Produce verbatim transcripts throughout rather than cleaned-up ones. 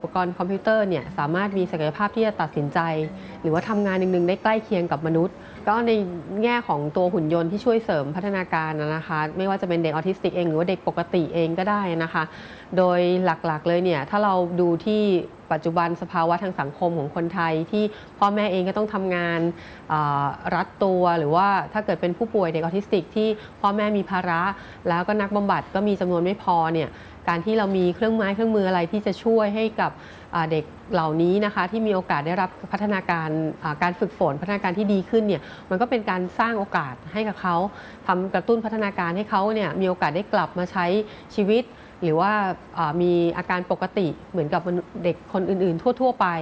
อุปกรณ์คอมพิวเตอร์เนี่ยสามารถมีศักยภาพที่จะตัดสินใจหรือว่าทำงานหนึ่งๆได้ใกล้เคียงกับมนุษย์ก็ในแง่ของตัวหุ่นยนต์ที่ช่วยเสริมพัฒนาการนะคะไม่ว่าจะเป็นเด็กออทิสติกเองหรือว่าเด็กปกติเองก็ได้นะคะโดยหลักๆเลยเนี่ยถ้าเราดูที่ปัจจุบันสภาวะทางสังคมของคนไทยที่พ่อแม่เองก็ต้องทำงานรัดตัวหรือว่าถ้าเกิดเป็นผู้ป่วยเด็กออทิสติกที่พ่อแม่มีภาระแล้วก็นักบำบัดก็มีจำนวนไม่พอเนี่ยการที่เรามีเครื่องไม้เครื่องมืออะไรที่จะช่วยให้กับเด็กเหล่านี้นะคะที่มีโอกาสได้รับพัฒนาการการฝึกฝนพัฒนาการที่ดีขึ้นเนี่ยมันก็เป็นการสร้างโอกาสให้กับเขาทำกระตุ้นพัฒนาการให้เขาเนี่ยมีโอกาสได้กลับมาใช้ชีวิตหรือว่ามีอาการปกติเหมือนกับเด็กคนอื่นๆทั่วๆไป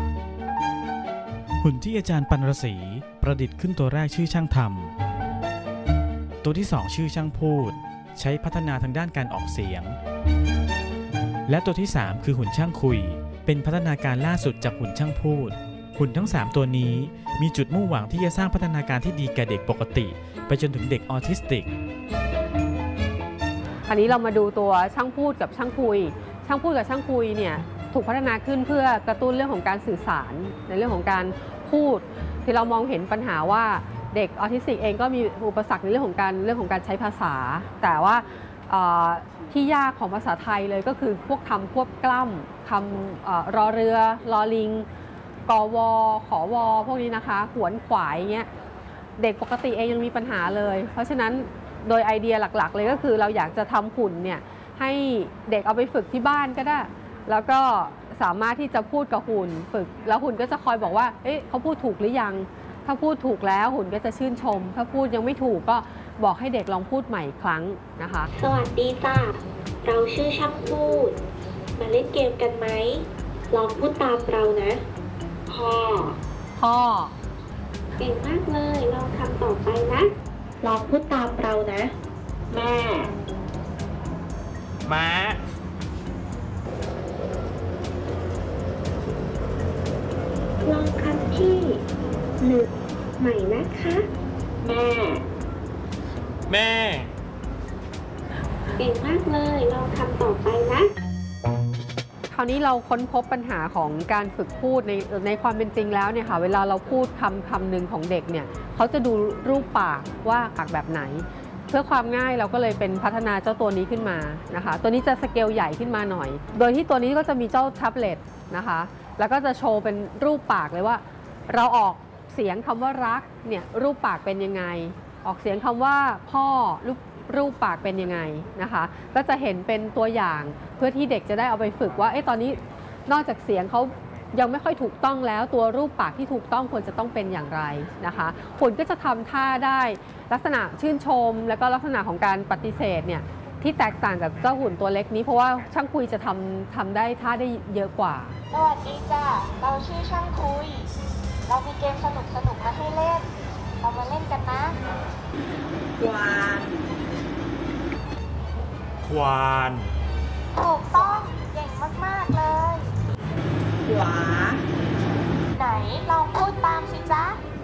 หุ่นที่อาจารย์ปันรศรีประดิษฐ์ขึ้นตัวแรกชื่อช่างทำตัวที่สองชื่อช่างพูดใช้พัฒนาทางด้านการออกเสียงและตัวที่สามคือหุ่นช่างคุยเป็นพัฒนาการล่าสุดจากหุ่นช่างพูดหุ่นทั้งสามตัวนี้มีจุดมุ่งหวังที่จะสร้างพัฒนาการที่ดีแก่เด็กปกติไปจนถึงเด็กออทิสติกคราวนี้เรามาดูตัวช่างพูดกับช่างคุยช่างพูดกับช่างคุยเนี่ยถูกพัฒนาขึ้นเพื่อกระตุ้นเรื่องของการสื่อสารในเรื่องของการพูดที่เรามองเห็นปัญหาว่าเด็กออทิสติกเองก็มีอุปสรรคในเรื่องของการเรื่องของการใช้ภาษาแต่ว่าที่ยากของภาษาไทยเลยก็คือพวกคำควบกล้ำคำรอเรือรอลิงกวขอวพวกนี้นะคะขวนขวายเงี้ยเด็กปกติเองยังมีปัญหาเลยเพราะฉะนั้นโดยไอเดียหลักๆเลยก็คือเราอยากจะทำหุ่นเนี่ยให้เด็กเอาไปฝึกที่บ้านก็ได้แล้วก็สามารถที่จะพูดกับหุ่นฝึกแล้วหุ่นก็จะคอยบอกว่าเอ๊ะเขาพูดถูกหรือยังถ้าพูดถูกแล้วหุ่นก็จะชื่นชมถ้าพูดยังไม่ถูกก็บอกให้เด็กลองพูดใหม่อีกครั้งนะคะสวัสดีจ้าเราชื่อช่างพูดมาเล่นเกมกันไหมลองพูดตามเรานะพ่อพ่อเก่งมากเลยลองทำต่อไปนะลองพูดตามเรานะแม่ม้าลองคำที่หนึ่งใหม่นะคะแม่แม่เก่งมากเลยลองทำต่อไปนะคราวนี้เราค้นพบปัญหาของการฝึกพูดในในความเป็นจริงแล้วเนี่ยค่ะเวลาเราพูดคำคำหนึ่งของเด็กเนี่ยเขาจะดูรูปปากว่าปากแบบไหนเพื่อความง่ายเราก็เลยเป็นพัฒนาเจ้าตัวนี้ขึ้นมานะคะตัวนี้จะสเกลใหญ่ขึ้นมาหน่อยโดยที่ตัวนี้ก็จะมีเจ้าแท็บเล็ตนะคะแล้วก็จะโชว์เป็นรูปปากเลยว่าเราออกเสียงคำว่ารักเนี่ยรูปปากเป็นยังไงออกเสียงคำว่าพ่อรูปรูปปากเป็นยังไงนะคะก็จะเห็นเป็นตัวอย่างเพื่อที่เด็กจะได้เอาไปฝึกว่าเอ๊ะตอนนี้นอกจากเสียงเขายังไม่ค่อยถูกต้องแล้วตัวรูปปากที่ถูกต้องควรจะต้องเป็นอย่างไรนะคะหุ่นก็จะทำท่าได้ลักษณะชื่นชมแล้วก็ลักษณะของการปฏิเสธเนี่ยที่แตกต่างจากเจ้าหุ่นตัวเล็กนี้เพราะว่าช่างคุยจะทำทำได้ท่าได้เยอะกว่าสวัสดีจ้าเราชื่อช่างคุยเรามีเกมสนุกสนุกมาให้เล่นเรามาเล่นกันนะกวานควานถูกต้องเก่งมากๆเลยขวาไหนลองพูดตามสิจ๊ะ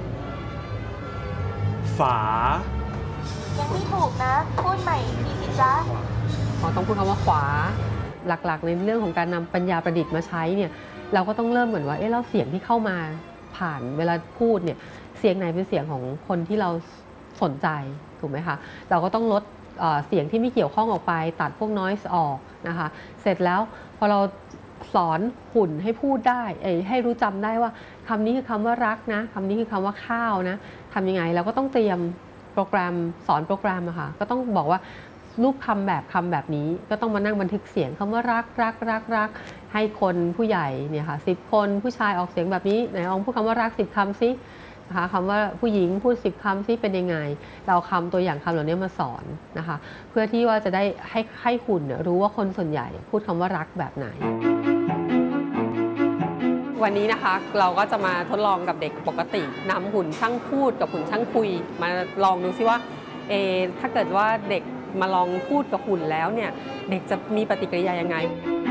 ฝายังไม่ถูกนะพูดใหม่อีกทีสิจ๊ะพอต้องพูดคำว่าขวาหลักๆในเรื่องของการนำปัญญาประดิษฐ์มาใช้เนี่ยเราก็ต้องเริ่มเหมือนว่าเอ๊ะแล้วเสียงที่เข้ามาผ่านเวลาพูดเนี่ยเสียงไหนเป็นเสียงของคนที่เราสนใจถูกไหมคะเราก็ต้องลดเสียงที่ไม่เกี่ยวข้องออกไปตัดพวก noise ออกนะคะเสร็จแล้วพอเราสอนหุ่นให้พูดได้ให้รู้จำได้ว่าคำนี้คือคำว่ารักนะคำนี้คือคำว่าข้าวนะทำยังไงเราก็ต้องเตรียมโปรแกรมสอนโปรแกรมอะค่ะก็ต้องบอกว่ารูปคำแบบคำแบบนี้ก็ต้องมานั่งบันทึกเสียงคำว่ารักรักรักรักให้คนผู้ใหญ่เนี่ยค่ะสิบคนผู้ชายออกเสียงแบบนี้ไหนลองพูดคำว่ารักสิบคำซินะคะคำว่าผู้หญิงพูดสิบคำซิเป็นยังไงเราคำตัวอย่างคำเหล่านี้มาสอนนะคะเพื่อที่ว่าจะได้ให้ให้หุ่นรู้ว่าคนส่วนใหญ่พูดคำว่ารักแบบไหนวันนี้นะคะเราก็จะมาทดลองกับเด็กปกตินำหุ่นช่างพูดกับหุ่นช่างคุยมาลองดูซิว่าเอถ้าเกิดว่าเด็กมาลองพูดกับหุ่นแล้วเนี่ยเด็กจะมีปฏิกิริยายังไง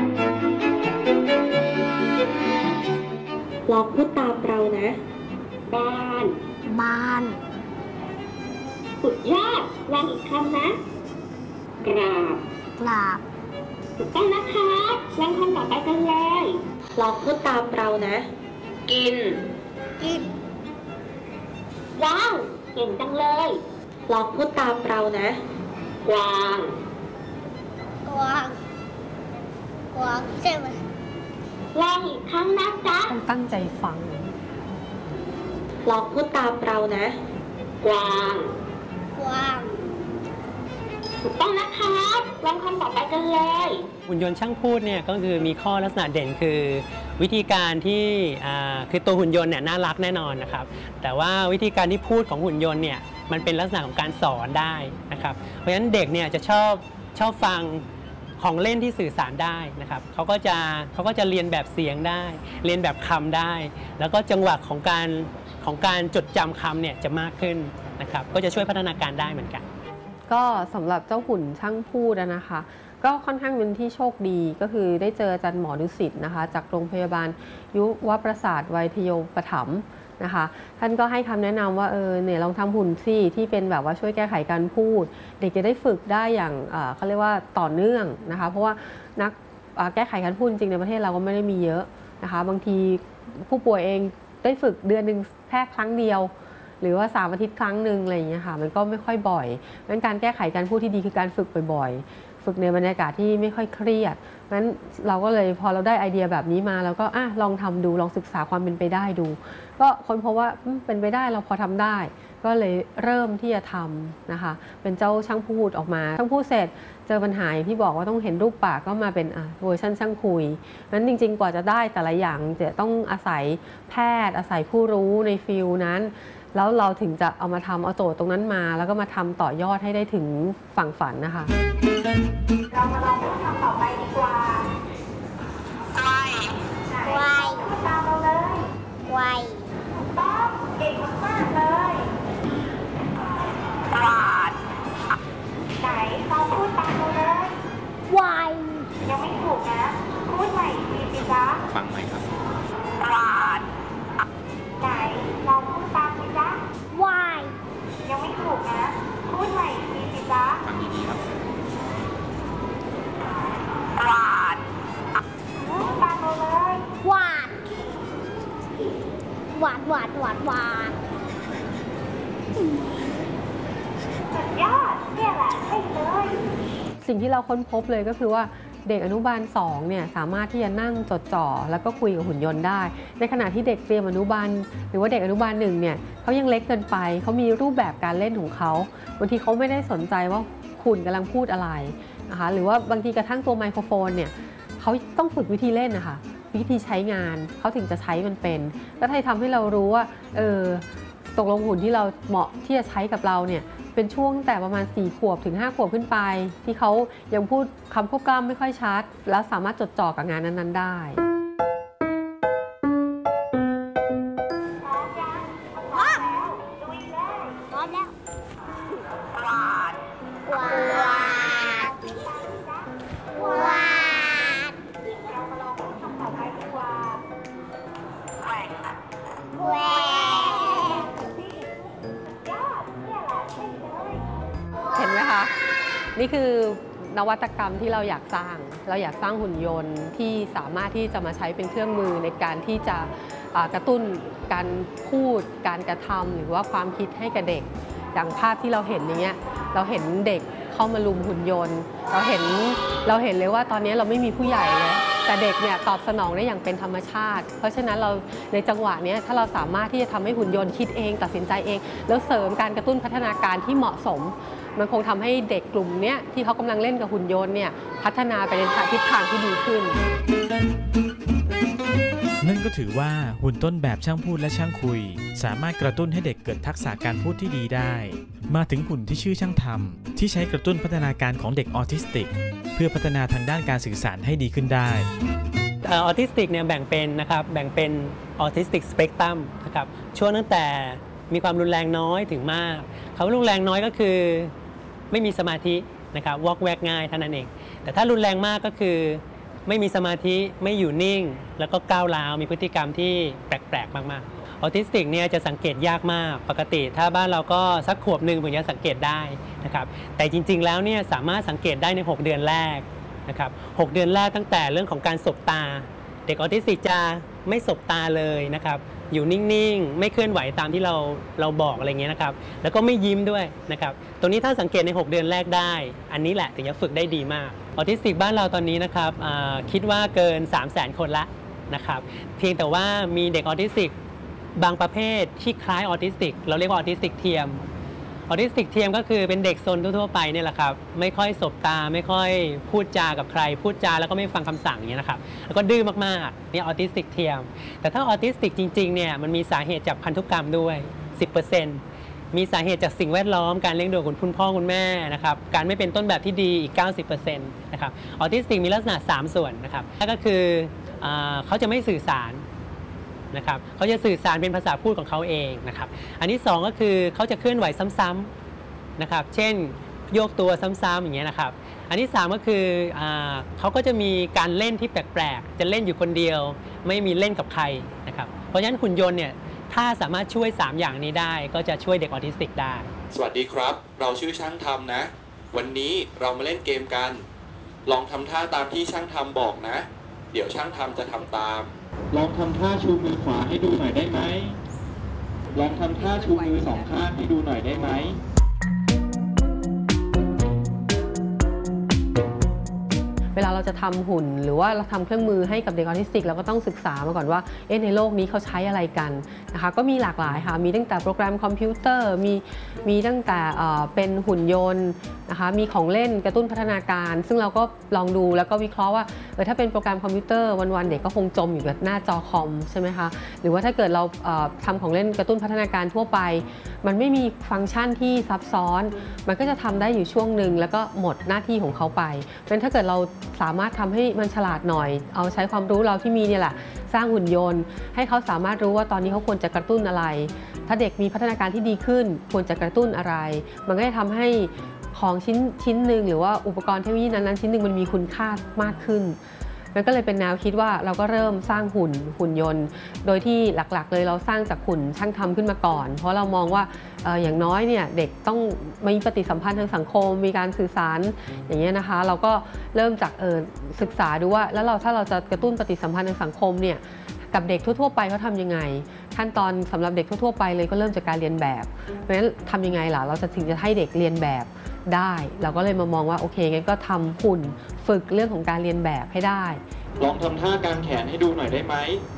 ลองพูดตามเรานะบ้านบ้านสุดยอดลองอีกคำนะกราบกราบถูกต้องนะคะลองคำต่อไปกันเลยพลองพูดตามเรานะ กินกินว้าวเก่งจังเลย ลองพูดตามเรานะ กวางกวาง กวางใช่ไหมลองอีกครั้งนะจ๊ะต้องตั้งใจฟังลองพูดตามเรานะ กวางกวางถูกต้องนะครับลองคำต่อไปกันเลยหุ่นยนต์ช่างพูดเนี่ยก็คือมีข้อลักษณะเด่นคือวิธีการที่อ่าคือตัวหุ่นยนต์เนี่ยน่ารักแน่นอนนะครับแต่ว่าวิธีการที่พูดของหุ่นยนต์เนี่ยมันเป็นลักษณะของการสอนได้นะครับเพราะฉะนั้นเด็กเนี่ยจะชอบชอบฟังของเล่นที่สื่อสารได้นะครับเขาก็จะเขาก็จะเรียนแบบเสียงได้ เรียนแบบคำได้ แล้วก็จังหวะของการของการจดจำคำเนี่ยจะมากขึ้นนะครับก็จะช่วยพัฒนาการได้เหมือนกันก็สำหรับเจ้าหุ่นช่างพูดอะนะคะ ก็ค่อนข้างเป็นที่โชคดีก็คือได้เจออาจารย์หมอดุสิตนะคะจากโรงพยาบาลยุวประสาทไวยทโยปถัมภ์นะคะท่านก็ให้คำแนะนำว่าเออเนี่ยลองทำหุ่นสิที่เป็นแบบว่าช่วยแก้ไขการพูด เด็กจะได้ฝึกได้อย่างเขาเรียกว่าต่อเนื่องนะคะเพราะว่านักแก้ไขการพูดจริงในประเทศเราก็ไม่ได้มีเยอะนะคะบางทีผู้ป่วยเองได้ฝึกเดือนหนึ่งแค่ครั้งเดียวหรือว่าสามอาทิตย์ครั้งหนึ่งอะไรอย่างเงี้ยค่ะมันก็ไม่ค่อยบ่อยงั้นการแก้ไขการพูดที่ดีคือการฝึกบ่อยๆฝึกในบรรยากาศที่ไม่ค่อยเครียดงั้นเราก็เลยพอเราได้ไอเดียแบบนี้มาเราก็อ่ะลองทำดูลองศึกษาความเป็นไปได้ดูก็ค้นพบว่าเป็นไปได้เราพอทำได้ก็เลยเริ่มที่จะทำนะคะเป็นเจ้าช่างพูดออกมาช่างพูดเสร็จเจอปัญหาอย่างที่บอกว่าต้องเห็นรูปปากก็มาเป็นอ่ะเวอร์ชันช่างคุยงั้นจริงๆกว่าจะได้แต่ละอย่างจะต้องอาศัยแพทย์อาศัยผู้รู้ในฟิลนั้นแล้วเราถึงจะเอามาทำเอาโจทย์ตรงนั้นมาแล้วก็มาทำต่อยอดให้ได้ถึงฝั่งฝันนะคะเรามาลองพูดคำต่อไปดีกว่าไวไวพูดตามเราเลยไวถูกต้องเก่งมากๆเลยปาดไหนลองพูดตามเราเลยไวยังไม่ถูกนะ พูดใหม่อีกทีสิจ๊ะฟังใหม่ครับปาดไหนลองพูดตามสิจ๊ะไวยังไม่ถูกนะ พูดใหม่อีกทีสิจ๊ะฟังดีๆครับปาดพูดตามเราเลยหวาดหวาดหวาดหวาดหวาดสุดยอดเนี่ยแหละใช่เลยสิ่งที่เราค้นพบเลยก็คือว่าเด็กอนุบาลสองเนี่ยสามารถที่จะนั่งจดจ่อแล้วก็คุยกับหุ่นยนต์ได้ในขณะที่เด็กเตรียมอนุบาลหรือว่าเด็กอนุบาลหนึ่งเนี่ยเขายังเล็กเกินไปเขามีรูปแบบการเล่นของเขาบางทีเขาไม่ได้สนใจว่าหุ่นกำลังพูดอะไรนะคะหรือว่าบางทีกระทั่งตัวไมโครโฟนเนี่ยเขาต้องฝึกวิธีเล่นนะคะวิธีใช้งานเขาถึงจะใช้มันเป็นก็ทำให้เรารู้ว่าเออตกลงหุ่นที่เราเหมาะที่จะใช้กับเราเนี่ยเป็นช่วงแต่ประมาณสี่ขวบถึงห้าขวบขึ้นไปที่เขายังพูดคำควบกล้ำไม่ค่อยชัดแล้วสามารถจดจ่อกับงานนั้นๆได้พร้อมยังพร้อมแล้วลุยเลยพร้อมแล้วปาดหวาดหวาดเรามาลองพูดคำต่อไปดีกว่าแกว่งแหวกยอดเนี่ยแหละใช่เลยเห็นไหมคะ นี่คือนวัตกรรมที่เราอยากสร้างเราอยากสร้างหุ่นยนต์ที่สามารถที่จะมาใช้เป็นเครื่องมือในการที่จะกระตุ้นการพูดการกระทำหรือว่าความคิดให้กับเด็กอย่างภาพที่เราเห็นอย่างเงี้ยเราเห็นเด็กเข้ามาลุมหุ่นยนต์เราเห็นเราเห็นเลยว่าตอนนี้เราไม่มีผู้ใหญ่เลยแต่เด็กเนี่ยตอบสนองได้อย่างเป็นธรรมชาติเพราะฉะนั้นเราในจังหวะนี้ถ้าเราสามารถที่จะทำให้หุ่นยนต์คิดเองตัดสินใจเองแล้วเสริมการกระตุ้นพัฒนาการที่เหมาะสมมันคงทำให้เด็กกลุ่มนี้ที่เขากำลังเล่นกับหุ่นยนต์เนี่ยพัฒนาไปในทิศทางที่ดีขึ้นนั่นก็ถือว่าหุ่นต้นแบบช่างพูดและช่างคุยสามารถกระตุ้นให้เด็กเกิดทักษะการพูดที่ดีได้มาถึงหุ่นที่ชื่อช่างทำที่ใช้กระตุ้นพัฒนาการของเด็กออทิสติกเพื่อพัฒนาทางด้านการสื่อสารให้ดีขึ้นได้ออทิสติกเนี่ยแบ่งเป็นนะครับแบ่งเป็นออทิสติกสเปกตรัมนะครับช่วงตั้งแต่มีความรุนแรงน้อยถึงมากคำว่ารุนแรงน้อยก็คือไม่มีสมาธินะครับวอกแวกง่ายเท่านั้นเองแต่ถ้ารุนแรงมากก็คือไม่มีสมาธิไม่อยู่นิ่งแล้วก็ก้าวร้าวมีพฤติกรรมที่แปลกๆมากๆออทิสติกเนี่ยจะสังเกตยากมากปกติถ้าบ้านเราก็สักขวบหนึ่งถึงจะสังเกตได้นะครับแต่จริงๆแล้วเนี่ยสามารถสังเกตได้ในหกเดือนแรกนะครับหกเดือนแรกตั้งแต่เรื่องของการสบตาเด็กออทิสติกจะไม่สบตาเลยนะครับอยู่นิ่งๆไม่เคลื่อนไหวตามที่เราเราบอกอะไรเงี้ยนะครับแล้วก็ไม่ยิ้มด้วยนะครับตรงนี้ถ้าสังเกตในหกเดือนแรกได้อันนี้แหละถึงจะฝึกได้ดีมากออทิสติกบ้านเราตอนนี้นะครับคิดว่าเกิน สามแสน คนละนะครับเพียงแต่ว่ามีเด็กออทิสติกบางประเภทที่คล้ายออทิสติกเราเรียกว่าออทิสติกเทียมออทิสติกเทียมก็คือเป็นเด็กซนทั่วๆไปเนี่ยแหละครับไม่ค่อยสบตาไม่ค่อยพูดจากับใครพูดจาแล้วก็ไม่ฟังคำสั่งอย่างเงี้ยนะครับแล้วก็ดื้อมากๆเนี่ยออทิสติกเทียมแต่ถ้าออทิสติกจริงๆเนี่ยมันมีสาเหตุจากพันธุกรรมด้วย สิบเปอร์เซ็นต์ มีสาเหตุจากสิ่งแวดล้อมการเลี้ยงดูของคุณพ่อคุณแม่นะครับการไม่เป็นต้นแบบที่ดีอีก เก้าสิบเปอร์เซ็นต์ นะครับออทิสติกมีลักษณะสามส่วนนะครับนั่นก็คือเขาจะไม่สื่อสารนะครับเขาจะสื่อสารเป็นภาษาพูดของเขาเองนะครับอันที่สองก็คือเขาจะเคลื่อนไหวซ้ำๆนะครับเช่นโยกตัวซ้ำๆอย่างเงี้ยนะครับอันที่สามก็คือเขาก็จะมีการเล่นที่แปลกๆจะเล่นอยู่คนเดียวไม่มีเล่นกับใครนะครับเพราะฉะนั้นหุ่นยนต์เนี่ยถ้าสามารถช่วยสามอย่างนี้ได้ก็จะช่วยเด็กออทิสติกได้สวัสดีครับเราชื่อช่างทำนะวันนี้เรามาเล่นเกมกันลองทำท่าตามที่ช่างทำบอกนะเดี๋ยวช่างทำจะทำตามลองทำท่าชูมือขวาให้ดูหน่อยได้ไหมลองทำท่าชูมือสองข้างให้ดูหน่อยได้ไหมเวลาเราจะทำหุ่นหรือว่าเราทำเครื่องมือให้กับเด็กออทิสติกเราก็ต้องศึกษามาก่อนว่าเอ๊ะในโลกนี้เขาใช้อะไรกันนะคะก็มีหลากหลายค่ะมีตั้งแต่โปรแกรมคอมพิวเตอร์มีมีตั้งแต่เป็นหุ่นยนต์นะคะมีของเล่นกระตุ้นพัฒนาการซึ่งเราก็ลองดูแล้วก็วิเคราะห์ว่าเออถ้าเป็นโปรแกรมคอมพิวเตอร์วันๆเด็กก็คงจมอยู่กับหน้าจอคอมใช่ไหมคะหรือว่าถ้าเกิดเราทำของเล่นกระตุ้นพัฒนาการทั่วไปมันไม่มีฟังก์ชันที่ซับซ้อนมันก็จะทำได้อยู่ช่วงหนึ่งแล้วก็หมดหน้าที่ของเขาไปเพราะฉะนั้นถ้าเกิดเราสามารถทำให้มันฉลาดหน่อยเอาใช้ความรู้เราที่มีเนี่ยแหละสร้างหุ่นยนต์ให้เขาสามารถรู้ว่าตอนนี้เขาควรจะกระตุ้นอะไรถ้าเด็กมีพัฒนาการที่ดีขึ้นควรจะกระตุ้นอะไรมันก็จะทำให้ของชิ้นชิ้นหนึ่งหรือว่าอุปกรณ์เทคโนโลยีนั้นๆชิ้นหนึ่งมันมีคุณค่ามากขึ้นมันก็เลยเป็นแนวคิดว่าเราก็เริ่มสร้างหุ่นหุ่นยนต์โดยที่หลักๆเลยเราสร้างจากหุ่นช่างทำขึ้นมาก่อนเพราะเรามองว่า อ, อย่างน้อยเนี่ยเด็กต้องมีปฏิสัมพันธ์ทางสังคมมีการสื่อสารอย่างเงี้ยนะคะเราก็เริ่มจากศึกษาดูว่าแล้วเราถ้าเราจะกระตุ้นปฏิสัมพันธ์ทางสังคมเนี่ยกับเด็กทั่วๆไปเขาทำยังไงขั้นตอนสำหรับเด็กทั่วๆไปเลยก็เริ่มจากการเรียนแบบเพราะฉะนั้นทำยังไงล่ะเราจะถึงจะให้เด็กเรียนแบบได้เราก็เลยมามองว่าโอเคงั้นก็ทำหุ่นฝึกเรื่องของการเรียนแบบให้ได้ลองทำท่ากางแขนให้ดูหน่อยได้ไหม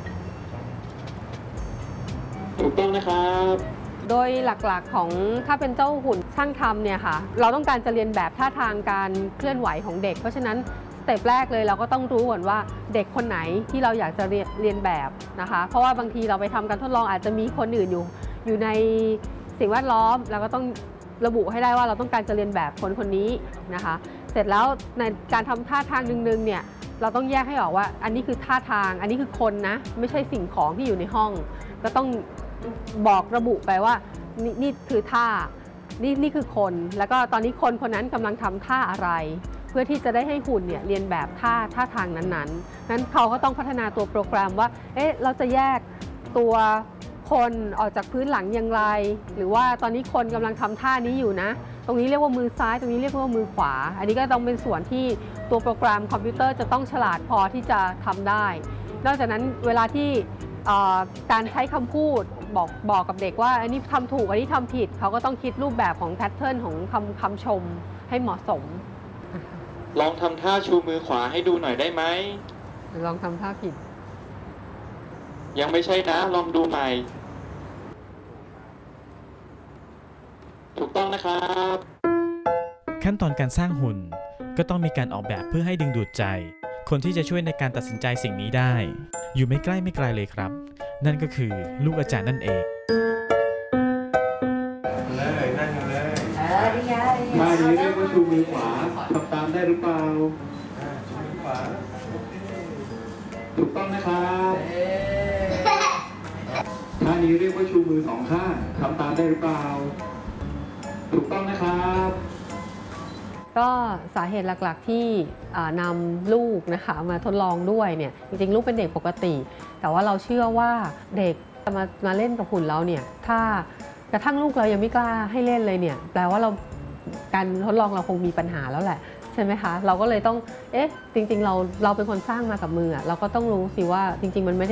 ถูกต้องนะครับโดยหลักๆของถ้าเป็นเจ้าหุ่นช่างทำเนี่ยค่ะเราต้องการจะเรียนแบบท่าทางการเคลื่อนไหวของเด็กเพราะฉะนั้นสเต็ปแรกเลยเราก็ต้องรู้ก่อนว่าเด็กคนไหนที่เราอยากจะเรียนเรียนแบบนะคะเพราะว่าบางทีเราไปทำการทดลองอาจจะมีคนอื่นอยู่อยู่ในสิ่งแวดล้อมเราก็ต้องระบุให้ได้ว่าเราต้องการจะเรียนแบบคนคนนี้นะคะเสร็จแล้วในการทำท่าทางนึงๆเนี่ยเราต้องแยกให้ออกว่าอันนี้คือท่าทางอันนี้คือคนนะไม่ใช่สิ่งของที่อยู่ในห้องก็ต้องบอกระบุไปว่า น, นี่คือท่านี่นี่คือคนแล้วก็ตอนนี้คนคนนั้นกำลังทำท่าอะไรเพื่อที่จะได้ให้หุ่นเนี่ยเรียนแบบท่าท่าทางนั้นๆนั้นเขาก็ต้องพัฒนาตัวโปรแกรมว่าเอ๊ะเราจะแยกตัวคนออกจากพื้นหลังอย่างไรหรือว่าตอนนี้คนกำลังทำท่านี้อยู่นะตรงนี้เรียกว่ามือซ้ายตรงนี้เรียกว่ามือขวาอันนี้ก็ต้องเป็นส่วนที่ตัวโปรแกรมคอมพิวเตอร์จะต้องฉลาดพอที่จะทำได้นอกจากนั้นเวลาที่การใช้คำพูดบอกบอกกับเด็กว่าอันนี้ทำถูกอันนี้ทำผิดเขาก็ต้องคิดรูปแบบของแพทเทิร์นของคำคำชมให้เหมาะสมลองทำท่าชูมือขวาให้ดูหน่อยได้ไหมลองทำท่าผิดยังไม่ใช่นะลองดูใหม่ถูกต้องนะครับขั้นตอนการสร้างหุ่นก็ต้องมีการออกแบบเพื่อให้ดึงดูดใจคนที่จะช่วยในการตัดสินใจสิ่งนี้ได้อยู่ไม่ใกล้ไม่ไกลเลยครับนั่นก็คือลูกอาจารย์นั่นเองเลยนั่งเลยมาดีเรียกว่าชูมือขวาทำตามได้หรือเปล่าชูมือขวาถูกต้องนะครับท่านี้เรียกว่าชูมือสองข้างทำตามได้หรือเปล่าถูกต้องนะครับก็สาเหตุหลักๆที่นำลูกนะคะมาทดลองด้วยเนี่ยจริงๆลูกเป็นเด็กปกติแต่ว่าเราเชื่อว่าเด็กจะมามาเล่นกับหุ่นเราเนี่ยถ้ากระทั่งลูกเรายังไม่กล้าให้เล่นเลยเนี่ยแปลว่าเราการทดลองเราคงมีปัญหาแล้วแหละฉช่ไหมคะเราก็เลยต้องเอ๊ะจริงๆเราเราเป็นคนสร้างมากับมือเราก็ต้องรู้สิว่าจริงๆมันไม่